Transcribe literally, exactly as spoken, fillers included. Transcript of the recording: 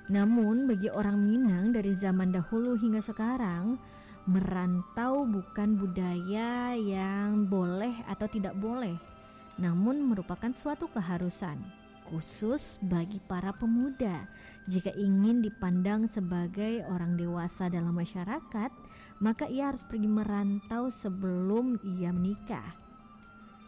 Namun bagi orang Minang dari zaman dahulu hingga sekarang, merantau bukan budaya yang boleh atau tidak boleh, namun merupakan suatu keharusan, khusus bagi para pemuda. Jika ingin dipandang sebagai orang dewasa dalam masyarakat, maka ia harus pergi merantau sebelum ia menikah.